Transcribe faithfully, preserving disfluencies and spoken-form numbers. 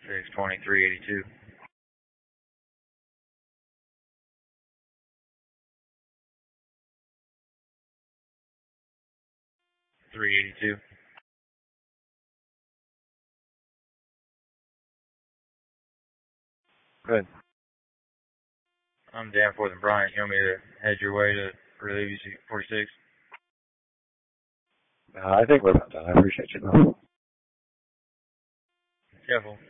six twenty-three eighty-two. three eighty-two. Good. I'm Danforth and Bryant. You want me to head your way to relieve you forty-six? Uh, I think we're about done. I appreciate you, though. Careful.